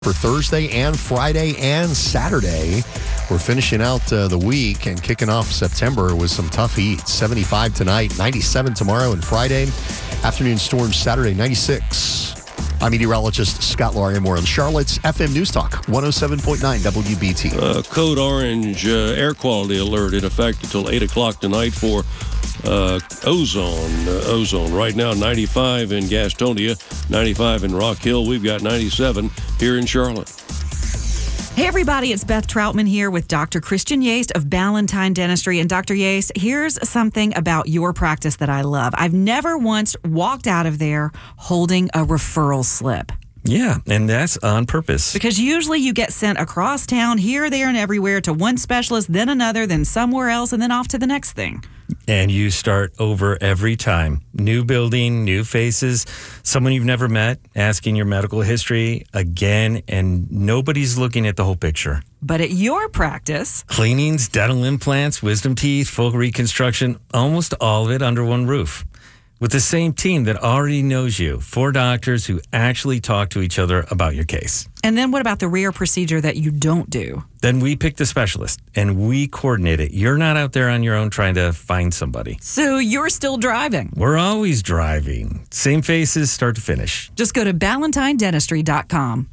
for Thursday and Friday and Saturday. We're finishing out the week and kicking off September with some tough heat. 75 tonight, 97 tomorrow and Friday. Afternoon storms Saturday, 96. I'm meteorologist Scott Larimore on Charlotte's FM News Talk, 107.9 WBT. Code orange air quality alert in effect until 8 o'clock tonight for ozone. Right now, 95 in Gastonia, 95 in Rock Hill. We've got 97 here in Charlotte. Hey, everybody, it's Beth Troutman here with Dr. Christian Yates of Ballantine Dentistry. And Dr. Yates, here's something about your practice that I love. I've never once walked out of there holding a referral slip. Yeah, and that's on purpose. Because usually you get sent across town, here, there, and everywhere to one specialist, then another, then somewhere else, and then off to the next thing. And you start over every time. New building, new faces, someone you've never met, asking your medical history again, and nobody's looking at the whole picture. But at your practice, cleanings, dental implants, wisdom teeth, full reconstruction, almost all of it under one roof. With the same team that already knows you, 4 doctors who actually talk to each other about your case. And then what about the rare procedure that you don't do? Then we pick the specialist and we coordinate it. You're not out there on your own trying to find somebody. So you're still driving? We're always driving. Same faces, start to finish. Just go to BallantineDentistry.com.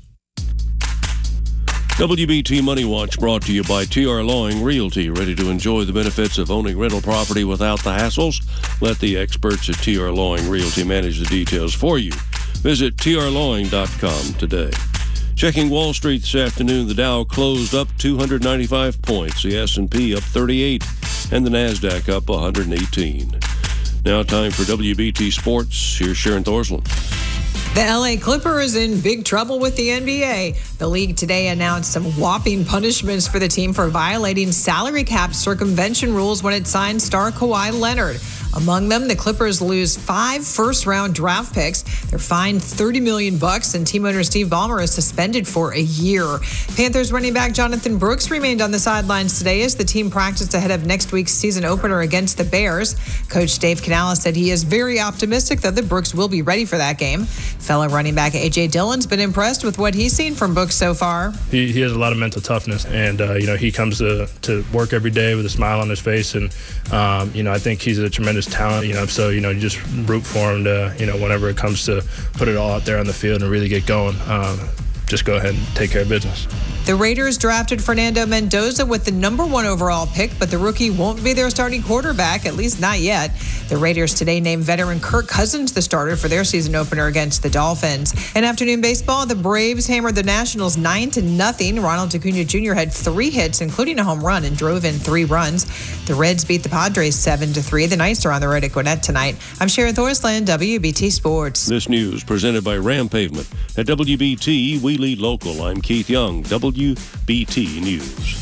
WBT Money Watch brought to you by T.R. Lawing Realty. Ready to enjoy the benefits of owning rental property without the hassles? Let the experts at T.R. Lawing Realty manage the details for you. Visit trlawing.com today. Checking Wall Street this afternoon, the Dow closed up 295 points, the S&P up 38, and the NASDAQ up 118. Now time for WBT Sports. Here's Sharon Thorsland. The LA Clippers in big trouble with the NBA. The league today announced some whopping punishments for the team for violating salary cap circumvention rules when it signed star Kawhi Leonard. Among them, the Clippers lose 5 first-round draft picks. They're fined $30 million, and team owner Steve Ballmer is suspended for a year. Panthers running back Jonathan Brooks remained on the sidelines today as the team practiced ahead of next week's season opener against the Bears. Coach Dave Canales said he is very optimistic that the Brooks will be ready for that game. Fellow running back A.J. Dillon's been impressed with what he's seen from Brooks so far. He has a lot of mental toughness, and he comes to work every day with a smile on his face, and I think he's a tremendous talent, so you just root for him to, whenever it comes to put it all out there on the field and really get going, just go ahead and take care of business. The Raiders drafted Fernando Mendoza with the number 1 overall pick, but the rookie won't be their starting quarterback, at least not yet. The Raiders today named veteran Kirk Cousins the starter for their season opener against the Dolphins. In afternoon baseball, the Braves hammered the Nationals 9-0. Ronald Acuna Jr. had 3 hits, including a home run, and drove in 3 runs. The Reds beat the Padres 7-3. The Knights are on the road at Gwinnett tonight. I'm Sharon Thorsland, WBT Sports. This news presented by Ram Pavement. At WBT, we lead local. I'm Keith Young, WBT News.